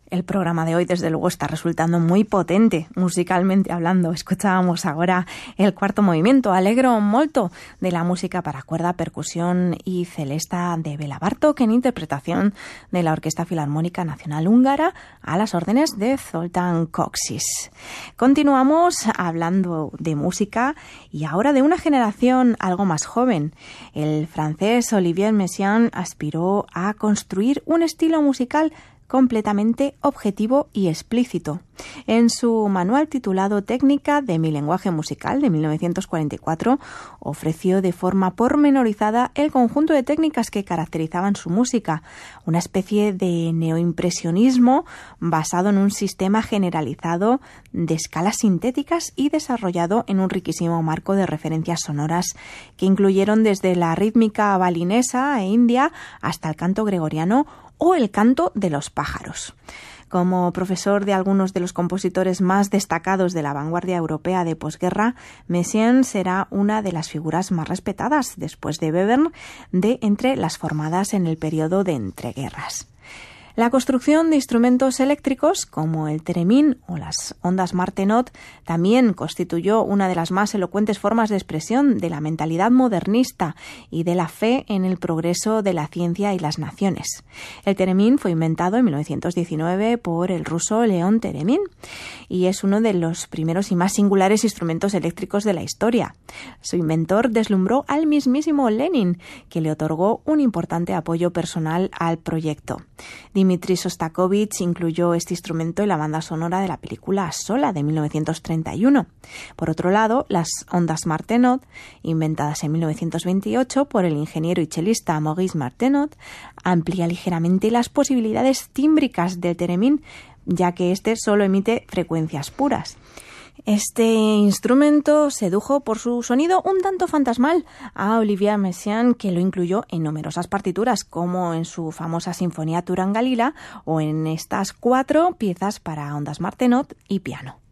El programa de hoy, desde luego, está resultando muy potente, musicalmente hablando. Escuchábamos ahora el cuarto movimiento, Allegro molto, de la música para cuerda, percusión y celesta de Béla Bartók, en interpretación de la Orquesta Filarmónica Nacional Húngara, a las órdenes de Zoltán Kocsis. Continuamos hablando de música y ahora de una generación algo más joven. El francés Olivier Messiaen aspiró a construir un estilo musical completamente objetivo y explícito. En su manual titulado Técnica de mi lenguaje musical de 1944, ofreció de forma pormenorizada el conjunto de técnicas que caracterizaban su música, una especie de neoimpresionismo basado en un sistema generalizado de escalas sintéticas y desarrollado en un riquísimo marco de referencias sonoras que incluyeron desde la rítmica balinesa e india hasta el canto gregoriano o el canto de los pájaros. Como profesor de algunos de los compositores más destacados de la vanguardia europea de posguerra, Messiaen será una de las figuras más respetadas, después de Webern, de entre las formadas en el periodo de entreguerras. La construcción de instrumentos eléctricos como el theremin o las ondas Martenot también constituyó una de las más elocuentes formas de expresión de la mentalidad modernista y de la fe en el progreso de la ciencia y las naciones. El theremin fue inventado en 1919 por el ruso León Theremin y es uno de los primeros y más singulares instrumentos eléctricos de la historia. Su inventor deslumbró al mismísimo Lenin, que le otorgó un importante apoyo personal al proyecto. Dmitri Shostakovich incluyó este instrumento en la banda sonora de la película Sola de 1931. Por otro lado, las ondas Martenot, inventadas en 1928 por el ingeniero y chelista Maurice Martenot, amplía ligeramente las posibilidades tímbricas del theremin, ya que este solo emite frecuencias puras. Este instrumento sedujo por su sonido un tanto fantasmal a Olivier Messiaen, que lo incluyó en numerosas partituras, como en su famosa Sinfonía Turangalila o en estas 4 piezas para ondas Martenot y piano.